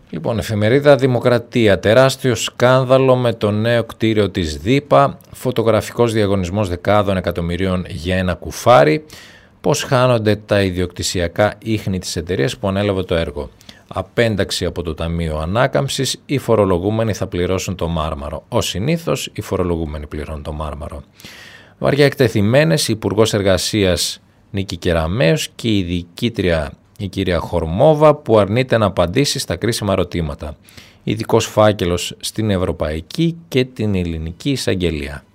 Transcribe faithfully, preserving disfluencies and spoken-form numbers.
Λοιπόν, εφημερίδα Δημοκρατία, τεράστιο σκάνδαλο με το νέο κτίριο της ΔΥΠΑ, φωτογραφικός διαγωνισμός δεκάδων εκατομμυρίων για ένα κουφάρι, πώς χάνονται τα ιδιοκτησιακά ίχνη της εταιρείας που ανέλαβε το έργο. Απένταξη από το Ταμείο Ανάκαμψης, οι φορολογούμενοι θα πληρώσουν το μάρμαρο. Ως συνήθως, οι φορολογούμενοι πληρώνουν το μάρμαρο. Βαριά εκτεθειμένες, η Υπουργός Εργασίας Νίκη Κεραμέως και η διοικήτρια η κυρία Χορμόβα που αρνείται να απαντήσει στα κρίσιμα ερωτήματα. Ειδικός φάκελος στην Ευρωπαϊκή και την Ελληνική Εισαγγελία.